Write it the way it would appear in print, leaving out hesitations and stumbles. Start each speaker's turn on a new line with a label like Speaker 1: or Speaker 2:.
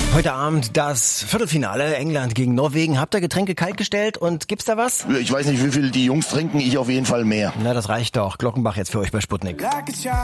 Speaker 1: Heute Abend das Viertelfinale England gegen Norwegen. Habt ihr Getränke kaltgestellt und gibt's da was?
Speaker 2: Ich weiß nicht, wie viel die Jungs trinken, ich auf jeden Fall mehr.
Speaker 1: Na, das reicht doch. Glockenbach jetzt für euch bei Sputnik.